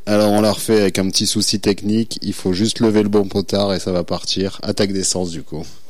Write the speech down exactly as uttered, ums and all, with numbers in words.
Alors on l'a refait avec un petit souci technique, il faut juste lever le bon potard et ça va partir. Attaque d'essence du coup.